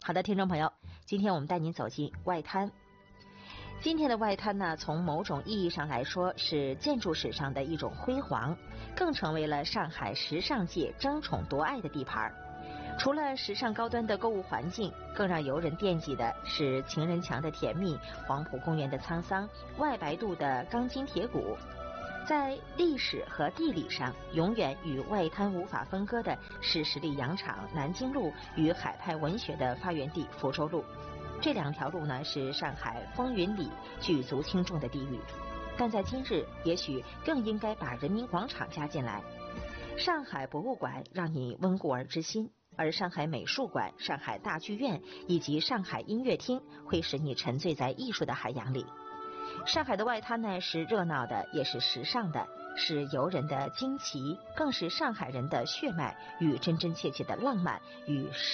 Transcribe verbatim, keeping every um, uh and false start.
好的，听众朋友，今天我们带您走进外滩。今天的外滩呢，从某种意义上来说是建筑史上的一种辉煌，更成为了上海时尚界争宠夺爱的地盘。除了时尚高端的购物环境，更让游人惦记的是情人墙的甜蜜、黄埔公园的沧桑、外白渡的钢筋铁骨。在历史和地理上，永远与外滩无法分割的是十里洋场南京路与海派文学的发源地福州路。这两条路呢，是上海风云里举足轻重的地域。但在今日，也许更应该把人民广场加进来。上海博物馆让你温故而知新，而上海美术馆、上海大剧院以及上海音乐厅会使你沉醉在艺术的海洋里。上海的外滩呢，是热闹的，也是时尚的，是游人的惊奇，更是上海人的血脉与真真切切的浪漫与